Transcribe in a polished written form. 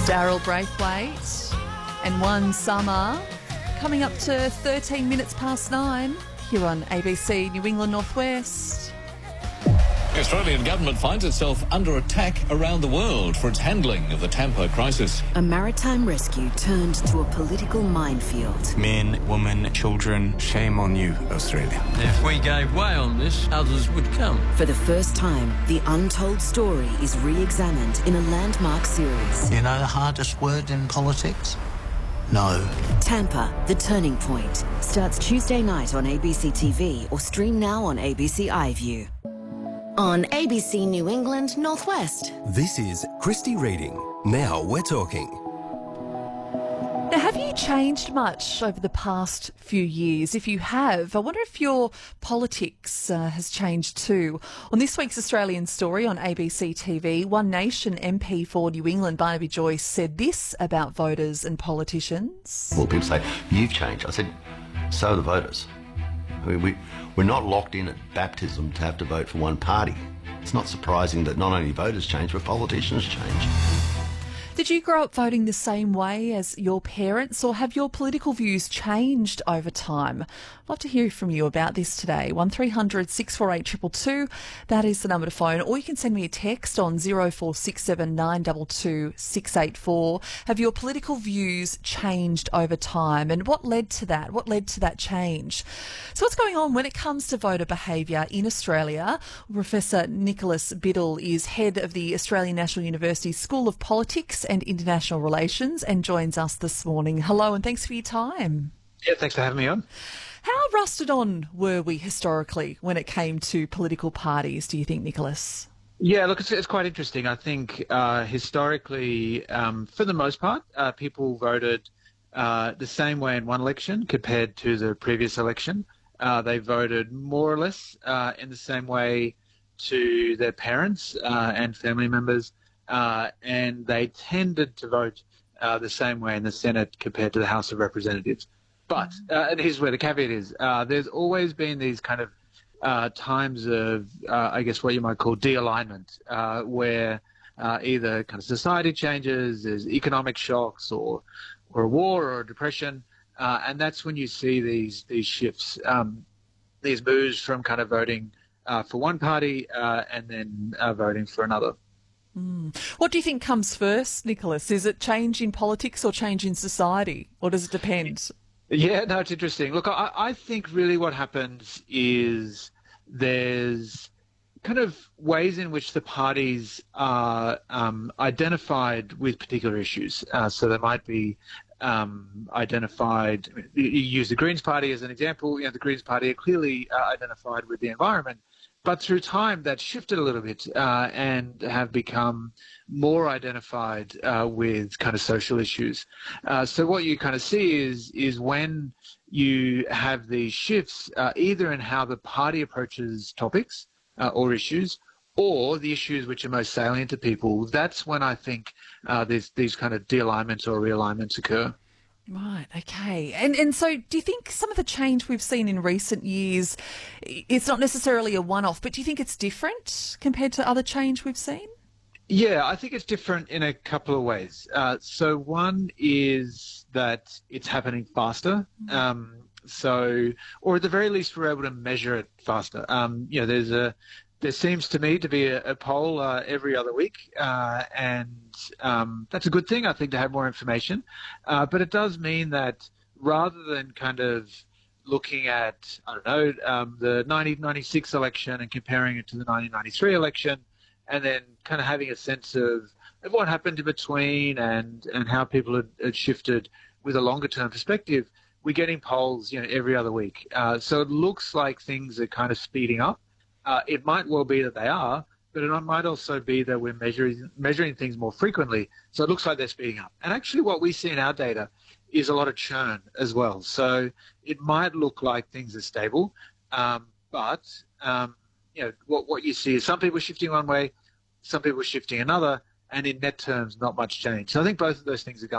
Daryl Braithwaite and One Summer coming up to 13 minutes past 9 here on ABC New England Northwest. The Australian government finds itself under attack around the world for its handling of the Tampa crisis. A maritime rescue turned to a political minefield. Men, women, children, shame on you, Australia. If we gave way on this, others would come. For the first time, the untold story is re-examined in a landmark series. You know the hardest word in politics? No. Tampa, The Turning Point, starts Tuesday night on ABC TV or stream now on ABC iView. On ABC New England Northwest. This is Christy Reading. Now we're talking. Now, have you changed much over the past few years? If you have, I wonder if your politics has changed too. On this week's Australian Story on ABC TV, One Nation MP for New England, Barnaby Joyce, said this about voters and politicians. Well, people say, you've changed. I said, so are the voters. I mean, we're not locked in at baptism to have to vote for one party. It's not surprising that not only voters change, but politicians change. Did you grow up voting the same way as your parents, or have your political views changed over time? I'd love to hear from you about this today. 1300 648 222, that is the number to phone, or you can send me a text on 0467 922 684. Have your political views changed over time, and what led to that? What led to that change? So what's going on when it comes to voter behaviour in Australia? Professor Nicholas Biddle is head of the Australian National University School of Politics and International Relations and joins us this morning. Hello, and thanks for your time. Yeah, thanks for having me on. How rusted on were we historically when it came to political parties, do you think, Nicholas? Yeah, look, it's quite interesting. I think historically, for the most part, people voted the same way in one election compared to the previous election. They voted more or less in the same way to their parents and family members. And they tended to vote the same way in the Senate compared to the House of Representatives. But, and here's where the caveat is, there's always been these kind of times of, I guess, what you might call de-alignment, where either kind of society changes, there's economic shocks or a war or a depression, and that's when you see these shifts, these moves from kind of voting for one party and then voting for another. What do you think comes first, Nicholas? Is it change in politics or change in society, or does it depend? Yeah, no, it's interesting. Look, I think really what happens is there's kind of ways in which the parties are identified with particular issues. So they might be identified, you use the Greens Party as an example. You know, the Greens Party are clearly identified with the environment. But through time, that's shifted a little bit and have become more identified with kind of social issues. So what you kind of see is when you have these shifts, either in how the party approaches topics or issues, or the issues which are most salient to people, that's when I think these kind of de-alignments or realignments occur. Right, okay. And so do you think some of the change we've seen in recent years, it's not necessarily a one-off, but do you think it's different compared to other change we've seen? Yeah, I think it's different in a couple of ways. So one is that it's happening faster. Or at the very least, we're able to measure it faster. You know, there seems to me to be a poll every other week, and that's a good thing, I think, to have more information. But it does mean that rather than kind of looking at, I don't know, the 1996 election and comparing it to the 1993 election, and then kind of having a sense of what happened in between and how people had shifted with a longer-term perspective, we're getting polls, you know, every other week. So it looks like things are kind of speeding up. It might well be that they are, but it might also be that we're measuring things more frequently. So it looks like they're speeding up. And actually what we see in our data is a lot of churn as well. So it might look like things are stable, but you know, what you see is some people shifting one way, some people shifting another, and in net terms, not much change. So I think both of those things are going